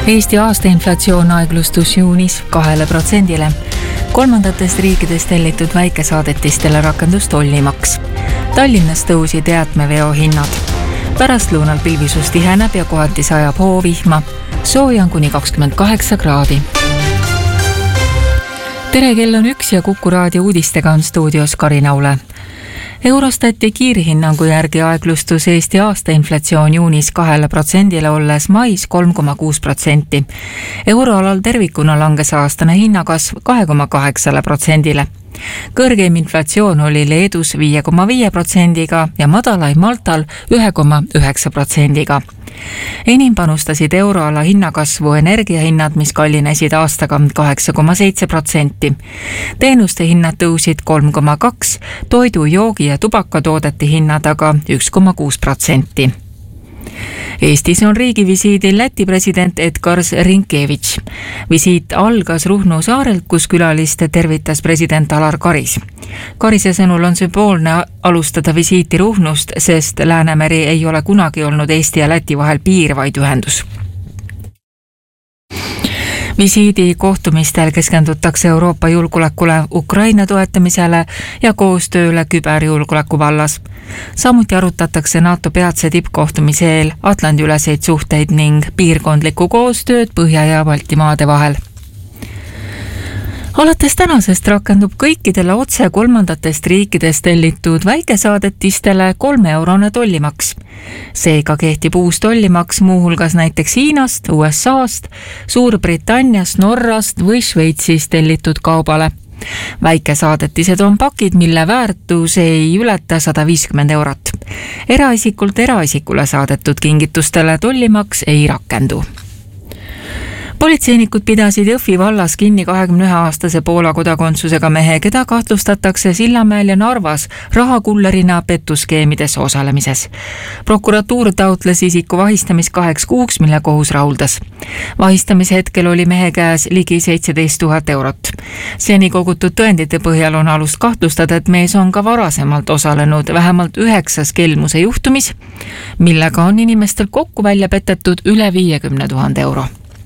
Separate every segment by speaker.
Speaker 1: Eesti aastainflatsioon aeglustus juunis 2%. Kolmandatest riikidest tellitud väikesaadetistele rakendus tollimaks. Tallinnas tõusid jäätmeveo hinnad. Pärastlõunal pilvisus tiheneb ja kohati sajab hoovihma. Sooja on kuni 28 kraadi. Tere, kell on 1 ja Kuku raadio uudistega on stuudios Karin Aule. Eurostati kiirhinnangu järgi aeglustus Eesti aastainflatsioon juunis 2%, olles mais 3,6%. Euroalal tervikuna langes aastane hinnakasv 2,8%. Kõrgeim inflatsioon oli Leedus 5,5%-ga ja madalaim Maltal 1,9%-ga. Enim panustasid euroala hinnakasvu energiahinnad, mis kallinesid aastaga 8,7%. Teenuste hinnad tõusid 3,2%, toidu, joogi ja tubakatoodete hinnad aga 1,6%. Eestis on riigivisiidil Läti president Edgars Rinkevitš. Visiit algas Ruhnu saarelt, kus külaliste tervitas president Alar Karis. Karise sõnul on sümboolne alustada visiiti Ruhnust, sest Läänemeri ei ole kunagi olnud Eesti ja Läti vahel piirvaid ühendus. Visiidi kohtumistel keskendutakse Euroopa julgeolekule, Ukraina toetamisele ja koostööle küberjulgeoleku vallas. Samuti arutatakse NATO peatse tippkohtumise eel Atlandi-üleseid suhteid ning piirkondlikku koostööd Põhja- ja Baltimaade vahel. Alates tänasest rakendub kõikidele otse kolmandatest riikidest tellitud väikesaadetistele 3-eurone tollimaks. Seega kehtib uus tollimaks muuhulgas näiteks Hiinast, USAst, Suurbritanniast, Norrast või Šveitsist tellitud kaubale. Väikesaadetised on pakid, mille väärtus ei ületa 150 eurot. Eraisikult eraisikule saadetud kingitustele tollimaks ei rakendu. Politseinikud pidasid Jõhvi vallas kinni 21-aastase Poola kodakondsusega mehe, keda kahtlustatakse Sillamäel ja Narvas rahakullerina pettuskeemides osalemises. Prokuratuur taotles isiku vahistamist 2 kuuks, mille kohus rahuldas. Vahistamise hetkel oli mehe käes ligi 17 000 eurot. Seni kogutud tõendite põhjal on alust kahtlustada, et mees on ka varasemalt osalenud vähemalt 9 kelmuse juhtumis, millega on inimestel kokku välja petetud üle 50 000 euro.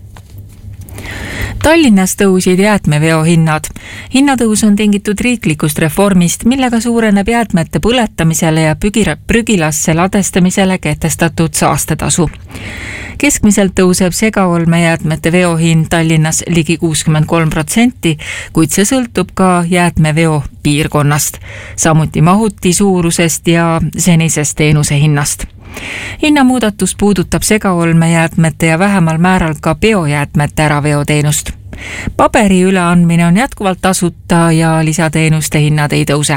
Speaker 1: Tallinnas tõusid jäätmeveo hinnad. Hinnatõus on tingitud riiklikust reformist, millega suureneb jäätmete põletamisele ja prügilasse ladestamisele kehtestatud saastetasu. Keskmiselt tõuseb segaolmejäätmete veohind Tallinnas ligi 63%, kuid see sõltub ka jäätmeveo piirkonnast, samuti mahuti suurusest ja senisest teenuse hinnast. Hinnamuudatus puudutab segaolmejäätmete ja vähemal määral ka biojäätmete äraveoteenust. Paberi üleandmine on jätkuvalt tasuta ja lisateenuste hinnad ei tõuse.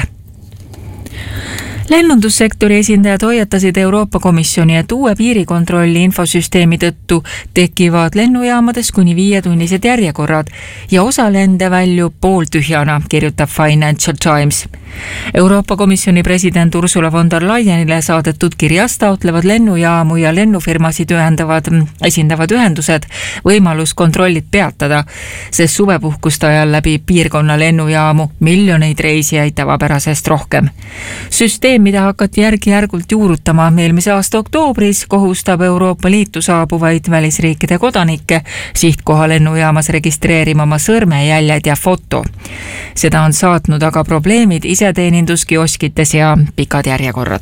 Speaker 1: Lennundussektori esindajad hoiatasid Euroopa Komisjoni, et uue piirikontrolli infosüsteemi tõttu tekivad lennujaamades kuni 5-tunnised järjekorrad ja osa lende väljub pooltühjana, kirjutab Financial Times. Euroopa Komisjoni president Ursula von der Leyenile saadetud kirjas taotlevad lennujaamu ja lennufirmasid esindavad ühendused võimalus kontrollid peatada, sest suvepuhkuste ajal läbi piirkonna lennujaamu miljoneid reisijaid tavapärasest rohkem. Süsteem, mida hakati järk-järgult juurutama eelmise aasta oktoobris, kohustab Euroopa Liitu saabuvaid välisriikide kodanikke sihtkoha lennujaamas registreerima oma sõrmejäljed ja foto. Seda on saatnud aga probleemid iseteeninduskioskites ja pikad järjekorrad.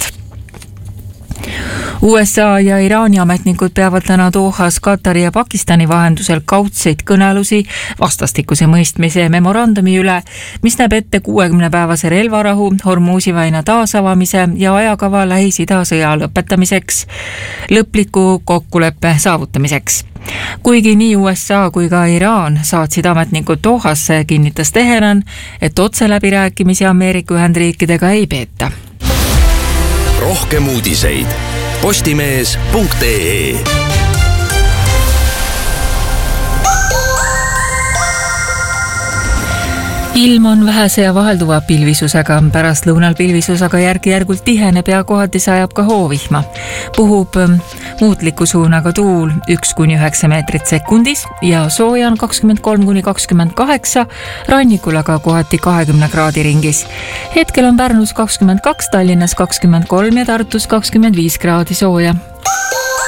Speaker 1: USA ja Iraani ametnikud peavad täna Dohas Katari ja Pakistani vahendusel kaudseid kõnelusi vastastikuse mõistmise memorandumi üle, mis näeb ette 60-päevase relvarahu, Hormuzi väina taasavamise ja ajakava Lähis-Ida sõja lõpetamiseks, lõpliku kokkuleppe saavutamiseks. Kuigi nii USA kui ka Iraan saatsid ametnikud Dohasse, kinnitas Teheran, et otseläbirääkimisi Ameerika Ühendriikidega ei peeta.
Speaker 2: Rohkem uudiseid postimees.ee.
Speaker 1: Ilm on vähese ja vahelduva pilvisusega. Pärastlõunal pilvisus aga järk-järgult tiheneb ja kohati sajab ka hoovihma. Puhub muutliku suunaga tuul 1-9 meetrit sekundis ja sooja on 23-28, rannikul aga kohati 20 kraadi ringis. Hetkel on Pärnus 22, Tallinnas 23 ja Tartus 25 kraadi sooja.